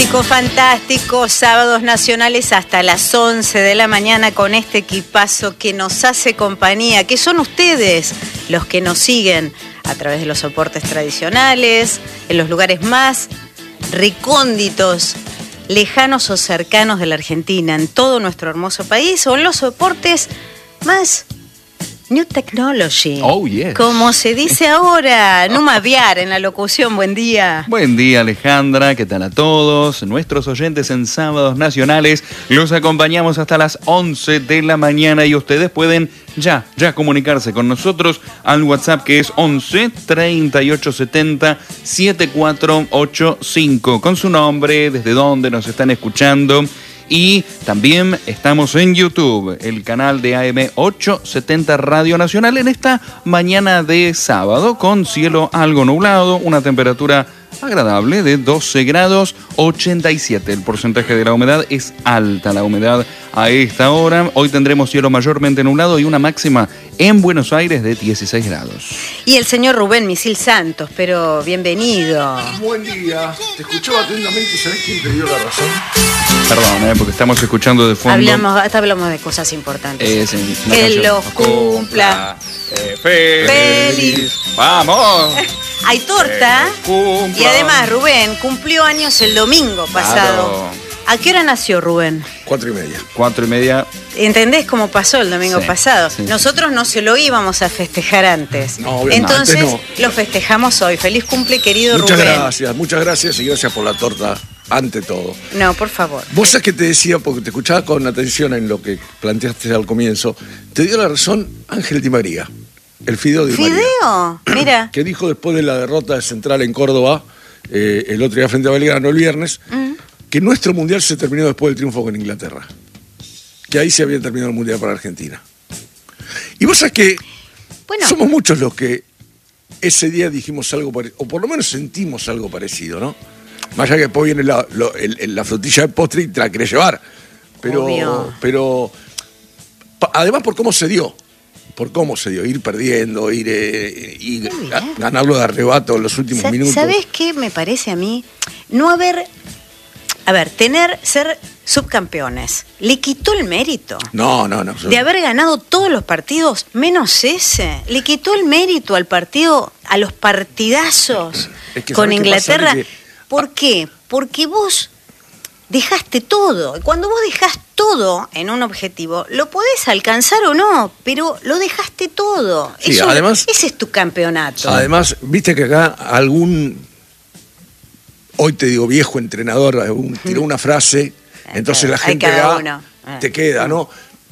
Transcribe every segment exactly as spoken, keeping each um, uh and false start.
Fantástico, fantástico. Sábados nacionales hasta las once de la mañana con este equipazo que nos hace compañía, que son ustedes los que nos siguen a través de los soportes tradicionales, en los lugares más recónditos, lejanos o cercanos de la Argentina, en todo nuestro hermoso país, o en los soportes más New Technology. Oh, yes. Como se dice ahora, Numa Viar en la locución. Buen día. Buen día, Alejandra. ¿Qué tal a todos? Nuestros oyentes en Sábados Nacionales los acompañamos hasta las once de la mañana y ustedes pueden ya, ya comunicarse con nosotros al WhatsApp que es once, treinta y ocho setenta, setenta y cuatro ochenta y cinco con su nombre, desde dónde nos están escuchando. Y también estamos en YouTube, el canal de A M ochocientos setenta Radio Nacional, en esta mañana de sábado, con cielo algo nublado, una temperatura agradable de doce grados ochenta y siete. El porcentaje de la humedad es alta, la humedad a esta hora. Hoy tendremos cielo mayormente nublado y una máxima en Buenos Aires de dieciséis grados. Y el señor Rubén Misil Santos, pero bienvenido. Buen día, te escuchaba atentamente y ¿sabés quién te dio la razón? Perdón, eh, porque estamos escuchando de fondo. Hablamos, hasta hablamos de cosas importantes. Eh, sí, que los cumpla. Eh, feliz. Feliz. ¡Vamos! Hay torta. Eh, Y además, Rubén cumplió años el domingo pasado. Claro. ¿A qué hora nació Rubén? Cuatro y media. Cuatro y media. ¿Entendés cómo pasó el domingo Sí, pasado? sí. Nosotros no se lo íbamos a festejar antes. No, obviamente Entonces no. lo festejamos hoy. Feliz cumple, querido Muchas Rubén. gracias, muchas gracias y gracias por la torta, ante todo. No, por favor. Vos sabés que te decía, porque te escuchaba con atención en lo que planteaste al comienzo, te dio la razón Ángel Di María, el Fideo Di María. ¿Fideo? Mira. Que dijo después de la derrota de Central en Córdoba, eh, el otro día frente a Belgrano, el viernes, Mm. que nuestro mundial se terminó después del triunfo con Inglaterra. Que ahí se había terminado el mundial para Argentina. Y vos sabés que Bueno. somos muchos los que ese día dijimos algo parecido, o por lo menos sentimos algo parecido, ¿no? Más allá que después viene la, lo- el- el- la frutilla del postre y te la querés llevar. Pero, Obvio. pero pa- además por cómo se dio. Por cómo se dio, ir perdiendo, ir eh, y Muy bien. a- ganarlo de arrebato en los últimos Sa- minutos. ¿Sabés qué me parece a mí? No haber... A ver, tener, ser subcampeones, ¿le quitó el mérito? No, no, no. De haber ganado todos los partidos, menos ese. Le quitó el mérito al partido, a los partidazos Es que con ¿sabés qué Inglaterra. pasa? De que- ¿Por qué? Porque vos dejaste todo. Y cuando vos dejás todo en un objetivo, lo podés alcanzar o no, pero lo dejaste todo. Sí, Eso- además- ese es tu campeonato. Además, viste que acá algún, hoy te digo viejo entrenador, un- tiró una frase, entonces la Hay gente cada acá uno. Ah. te queda, ¿no?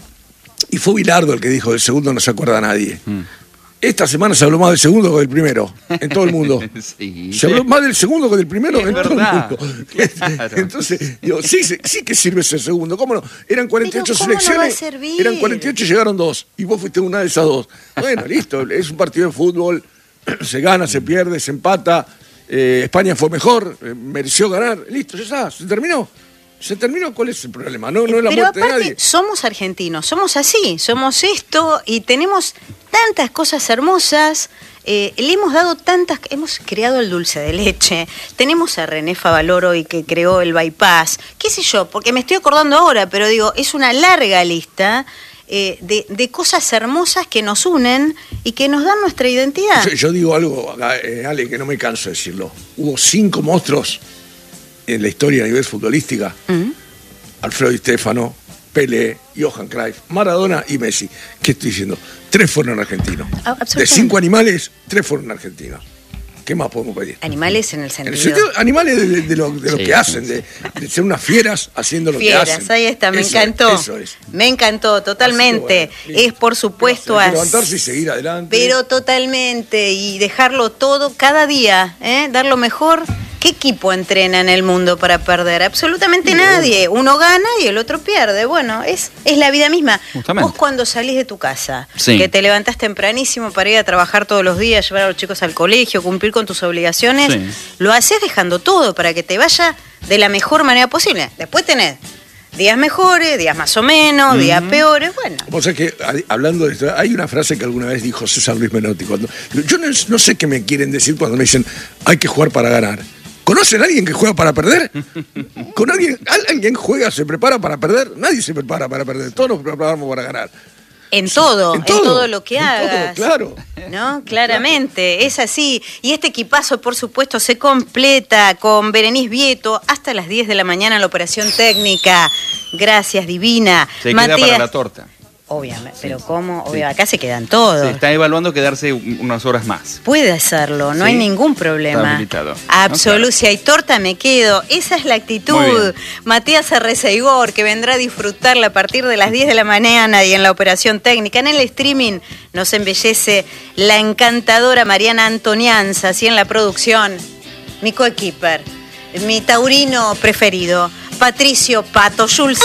Y fue Bilardo el que dijo, del segundo no se acuerda nadie. Mm. Esta semana se habló más del segundo que del primero, en todo el mundo. Sí. Se habló más del segundo que del primero Es en verdad. todo el mundo. Claro. Entonces, digo, sí, sí, sí que sirve ese segundo, ¿cómo no? Eran cuarenta y ocho Pero ¿cómo no selecciones, va a servir? eran cuarenta y ocho y llegaron dos, y vos fuiste una de esas dos. Bueno, listo, es un partido de fútbol, se gana, se pierde, se empata, eh, España fue mejor, eh, mereció ganar, listo, ya está, se terminó. Se terminó, ¿cuál es el problema? No, no es la Pero muerte de aparte, nadie. somos argentinos, somos así, somos esto y tenemos tantas cosas hermosas, eh, le hemos dado tantas, hemos creado el dulce de leche, tenemos a René Favaloro y que creó el bypass, qué sé yo, porque me estoy acordando ahora, pero digo, es una larga lista eh, de, de cosas hermosas que nos unen y que nos dan nuestra identidad. Yo, yo digo algo, acá, eh, Ale, que no me canso de decirlo. Hubo cinco monstruos en la historia a nivel futbolística. Mm. Alfredo Di Stéfano, Pelé, Johan Cruyff, Maradona y Messi. ¿Qué estoy diciendo? Tres fueron argentinos. Ah, absolutamente. De cinco animales, tres fueron argentinos. ¿Qué más podemos pedir? Animales en el En sentido... el sentido, animales de, de- de lo, de lo Sí, que hacen, sí. de, de ser unas fieras haciendo lo que Fieras, hacen. ahí está, me Eso es, encantó. eso es. Me encantó, totalmente. Así que bueno, es por supuesto Hay que así. levantarse y seguir adelante. Pero totalmente, y dejarlo todo cada día, ¿eh? Dar lo mejor. ¿Qué equipo entrena en el mundo para perder? Absolutamente nadie. Uno gana y el otro pierde. Bueno, es, es la vida misma. Justamente. Vos cuando salís de tu casa, Sí. que te levantás tempranísimo para ir a trabajar todos los días, llevar a los chicos al colegio, cumplir con tus obligaciones, Sí. lo haces dejando todo para que te vaya de la mejor manera posible. Después tenés días mejores, días más o menos, días peores, bueno. Vos sabés que, a- hablando de esto, hay una frase que alguna vez dijo César Luis Menotti. Cuando, yo no, no sé qué me quieren decir cuando me dicen hay que jugar para ganar. ¿Conocen a alguien que juega para perder? ¿Con alguien, alguien juega, se prepara para perder? Nadie se prepara para perder, todos nos preparamos para ganar. En todo, en todo, en todo lo que en hagas. Todo, claro. ¿No? Claramente, es así. Y este equipazo, por supuesto, se completa con Berenice Vieto hasta las diez de la mañana en la operación técnica. Gracias, divina. Se Matías, queda para la torta. Obviamente, Sí. pero ¿cómo? Sí. Obvio, acá se quedan todos. Se está evaluando quedarse unas horas más. Puede hacerlo, no Sí. hay ningún Está problema. habilitado. Absoluto, No, claro. si hay torta me quedo. Esa es la Muy actitud. bien. Matías Arreceigor, que vendrá a disfrutarla a partir de las diez de la mañana y en la operación técnica. En el streaming nos embellece la encantadora Mariana Antonianza, así en la producción. Mi coequiper, mi taurino preferido, Patricio Pato Yulce.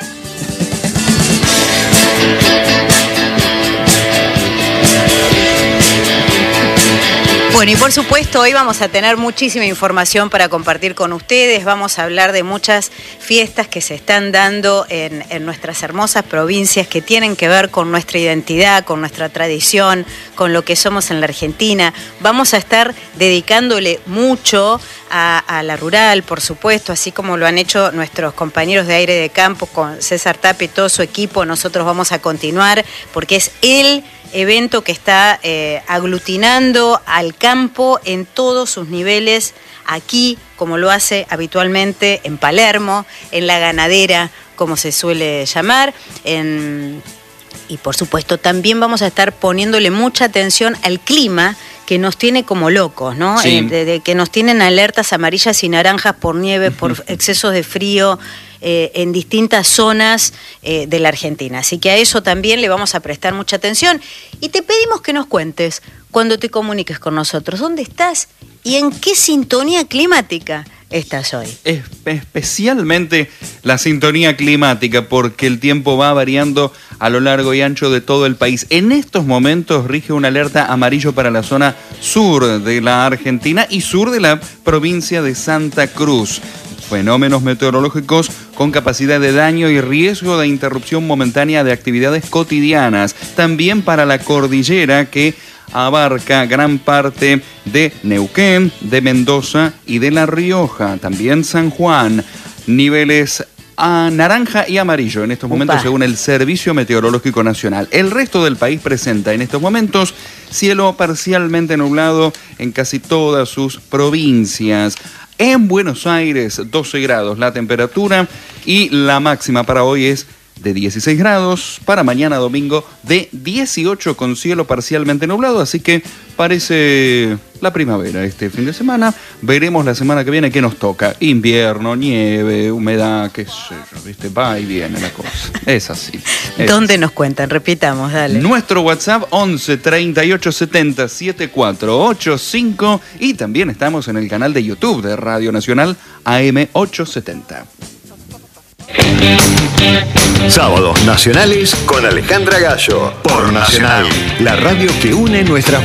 Bueno, y por supuesto hoy vamos a tener muchísima información para compartir con ustedes. Vamos a hablar de muchas fiestas que se están dando en, en nuestras hermosas provincias que tienen que ver con nuestra identidad, con nuestra tradición, con lo que somos en la Argentina. Vamos a estar dedicándole mucho a, a la rural, por supuesto, así como lo han hecho nuestros compañeros de Aire de Campo con César Tapia y todo su equipo. Nosotros vamos a continuar porque es el evento que está eh, aglutinando al campo en todos sus niveles, aquí, como lo hace habitualmente en Palermo, en la ganadera, como se suele llamar, en... y por supuesto también vamos a estar poniéndole mucha atención al clima que nos tiene como locos, ¿no? Sí. Eh, de, de que nos tienen alertas amarillas y naranjas por nieve, por excesos de frío, Eh, en distintas zonas eh, de la Argentina. Así que a eso también le vamos a prestar mucha atención. Y te pedimos que nos cuentes, cuando te comuniques con nosotros, ¿dónde estás y en qué sintonía climática estás hoy? Es, especialmente la sintonía climática, porque el tiempo va variando a lo largo y ancho de todo el país. En estos momentos rige una alerta amarillo para la zona sur de la Argentina y sur de la provincia de Santa Cruz. Fenómenos meteorológicos con capacidad de daño y riesgo de interrupción momentánea de actividades cotidianas. También para la cordillera, que abarca gran parte de Neuquén, de Mendoza y de La Rioja. También San Juan. Niveles a naranja y amarillo en estos momentos, Upa. según el Servicio Meteorológico Nacional. El resto del país presenta en estos momentos cielo parcialmente nublado en casi todas sus provincias. En Buenos Aires, doce grados la temperatura y la máxima para hoy es de dieciséis grados, para mañana domingo de dieciocho con cielo parcialmente nublado, así que parece la primavera este fin de semana. Veremos la semana que viene qué nos toca. Invierno, nieve, humedad, qué sé yo, ¿viste? Va y viene la cosa. Es así. Es ¿Dónde así. nos cuentan? Repitamos, dale. Nuestro WhatsApp once treinta y ocho setenta setenta y cuatro ochenta y cinco y también estamos en el canal de YouTube de Radio Nacional A M ochocientos setenta. Sábados Nacionales con Alejandra Gallo por Nacional, la radio que une nuestras